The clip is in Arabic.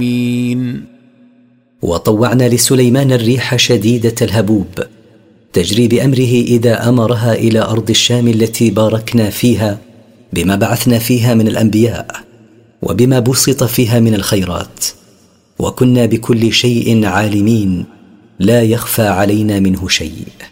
وطوعنا لسليمان الريح شديدة الهبوب تجري بأمره إذا أمرها إلى أرض الشام التي باركنا فيها بما بعثنا فيها من الأنبياء وبما بسط فيها من الخيرات، وكنا بكل شيء عالمين لا يخفى علينا منه شيء.